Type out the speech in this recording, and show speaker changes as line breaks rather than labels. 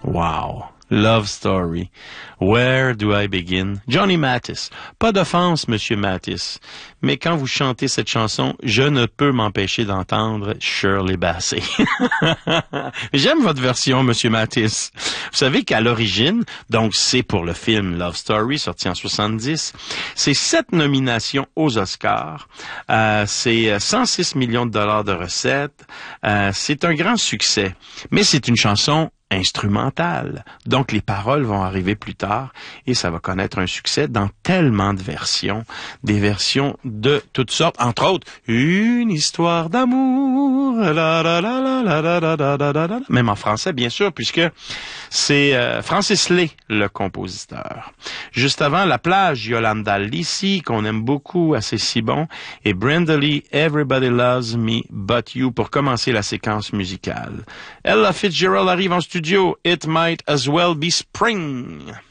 Wow. Love Story. Where do I begin? Johnny Mathis. Pas d'offense, Monsieur Mathis. Mais quand vous chantez cette chanson, je ne peux m'empêcher d'entendre Shirley Bassey. J'aime votre version, Monsieur Mathis. Vous savez qu'à l'origine, donc c'est pour le film Love Story, sorti en 70, c'est 7 nominations aux Oscars. C'est 106 millions de dollars de recettes. C'est un grand succès. Mais c'est une chanson instrumentale. Donc, les paroles vont arriver plus tard et ça va connaître un succès dans tellement de versions, des versions de toutes sortes, entre autres, une histoire d'amour, même en français, bien sûr, puisque c'est Francis Lay, le compositeur. Juste avant, La plage, Yolanda Lissi, qu'on aime beaucoup, assez si bon, et Brenda Lee, Everybody Loves Me But You, pour commencer la séquence musicale. Ella Fitzgerald arrive en studio. It might as well be spring.